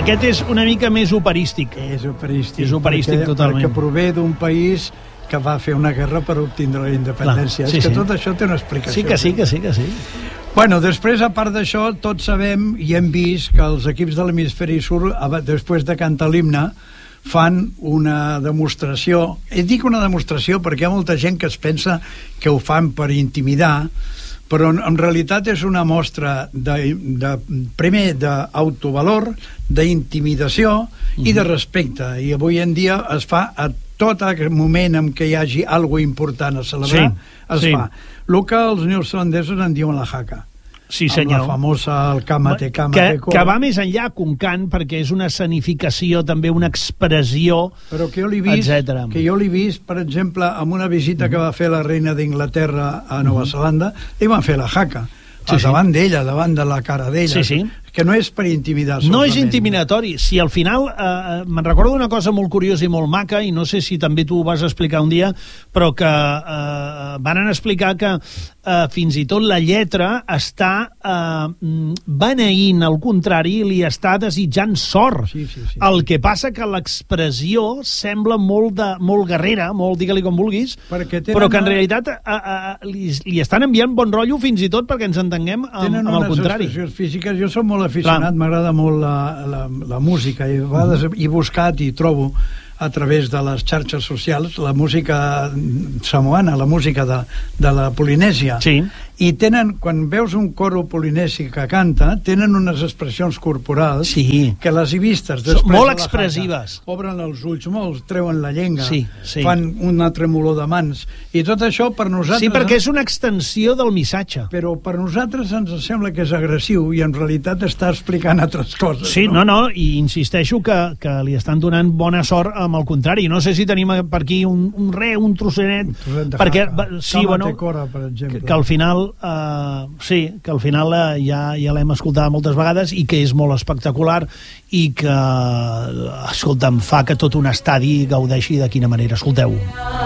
Aquest és una mica més operístic. És operístic. És operístic totalment. Perquè prové d'un país que va fer una guerra per obtindre la independència. Clar, sí, és que sí. tot això té una explicació. Sí que sí. Bueno, després, a part d'això, tots sabem i hem vist que els equips de l'hemisferi sud, després de cantar l'himne, fan una demostració. Dic una demostració perquè hi ha molta gent que es pensa que ho fan per intimidar, però en realitat és una mostra primer d'autovalor, d'intimidació i de respecte. I avui en dia es fa a tot aquell moment en què hi hagi alguna important a celebrar, es fa. El que els neozelandesos en diuen la haka. Sí, senyor. Amb la famosa el kamate. Que va més enllà que un cant, perquè és una escenificació, també una expressió, però que jo l'he vist, per exemple, amb una visita que va fer la reina d'Inglaterra a Nova Zelanda, li van fer la haka. Davant d'ella, davant de la cara d'ella. Que no és per intimidar solament. No és intimidatori. Si al final me'n recordo d'una cosa molt curiosa i molt maca, i no sé si també tu ho vas explicar un dia, però que van explicar que fins i tot la lletra està beneint, al contrari, li està desitjant sort. Sí. El que passa que l'expressió sembla molt guerrera, molt digue-li com vulguis, però que en realitat li estan enviant bon rotllo fins i tot perquè ens entenguem amb el contrari. Tenen unes expressions físiques. Jo soc molt aficionat, m'agrada molt la música, i a vegades he buscat i trobo a través de les xarxes socials la música samoana, la música de la Polinèsia. Sí. I tenen, quan veus un coro polinesi que canta, tenen unes expressions corporals que les he vistes després molt expressives. Obren els ulls molt, treuen la llengua, sí. fan una tremolor de mans, i tot això per nosaltres... Sí, perquè és una extensió del missatge. Però per nosaltres ens sembla que és agressiu i en realitat està explicant altres coses. Sí, no, i insisteixo que li estan donant bona sort amb el contrari. No sé si tenim per aquí un trosseret, perquè Cora, per exemple. Que al final que al final ja l'hem escoltat moltes vegades i que és molt espectacular i que, escolta'm, fa que tot un estadi gaudeixi de quina manera. Escolteu.